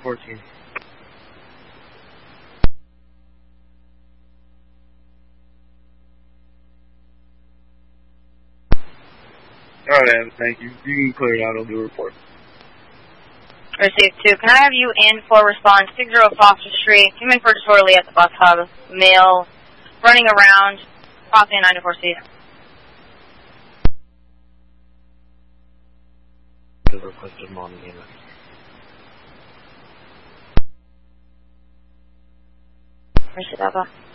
14. Alright, Evan, thank you. You can clear it out. I'll do a report. Received 2. Can I have you in for response 60 Foster Street, human for disorderly at the bus hub, male, running around, crossing 94C. The requested morning unit. Received Alpha.